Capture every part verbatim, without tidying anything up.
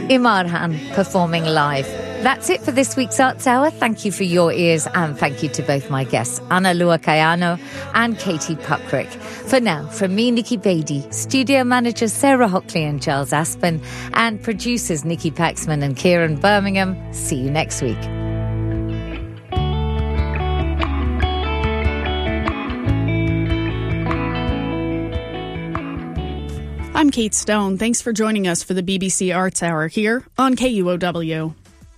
Imarhan performing live. That's it for this week's Arts Hour. Thank you for your ears, and thank you to both my guests, Ana Lua Kayano and Katie Puckrick. For now, from me, Nikki Beatty, studio managers Sarah Hockley and Charles Aspen, and producers Nikki Paxman and Kieran Birmingham, see you next week. I'm Kate Stone. Thanks for joining us for the B B C Arts Hour here on K U O W.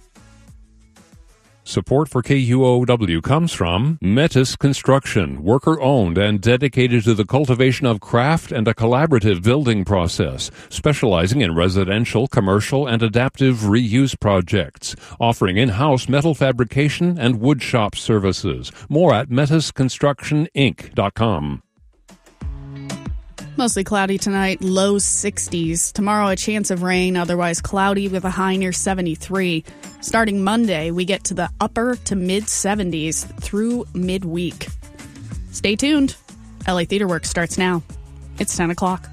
Support for K U O W comes from Metis Construction, worker-owned and dedicated to the cultivation of craft and a collaborative building process, specializing in residential, commercial, and adaptive reuse projects, offering in-house metal fabrication and wood shop services. More at metis construction inc dot com. Mostly cloudy tonight, low sixties. Tomorrow, a chance of rain, otherwise cloudy with a high near seventy-three. Starting Monday, we get to the upper to mid-seventies through midweek. Stay tuned. L A Theatre Works starts now. It's ten o'clock.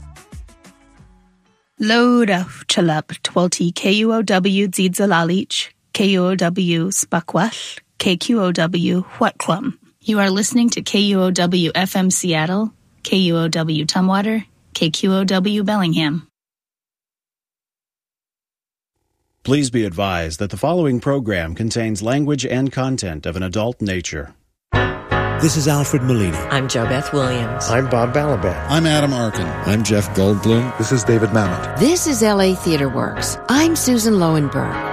Load of chalap twelti K U O W Dzidzalalich, K U O W Spakwal, K Q O W Huatklum. You are listening to K U O W F M Seattle, K U O W Tumwater, K Q O W Bellingham. Please be advised that the following program contains language and content of an adult nature. This is Alfred Molina. I'm Jo Beth Williams. I'm Bob Balaban. I'm Adam Arkin. I'm Jeff Goldblum. This is David Mamet. This is L A Theatre Works. I'm Susan Lowenberg.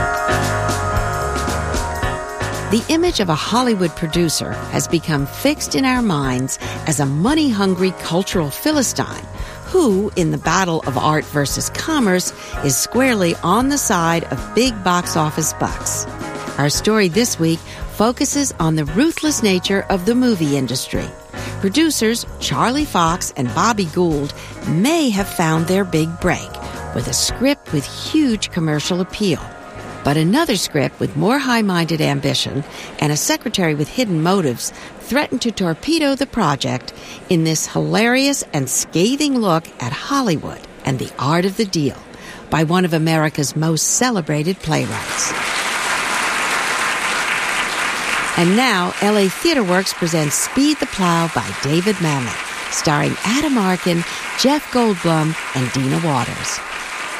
The image of a Hollywood producer has become fixed in our minds as a money-hungry cultural Philistine who, in the battle of art versus commerce, is squarely on the side of big box office bucks. Our story this week focuses on the ruthless nature of the movie industry. Producers Charlie Fox and Bobby Gould may have found their big break with a script with huge commercial appeal. But another script with more high-minded ambition and a secretary with hidden motives threatened to torpedo the project in this hilarious and scathing look at Hollywood and the art of the deal by one of America's most celebrated playwrights. And now, L A Theatre Works presents Speed the Plow by David Mamet, starring Adam Arkin, Jeff Goldblum, and Dina Waters.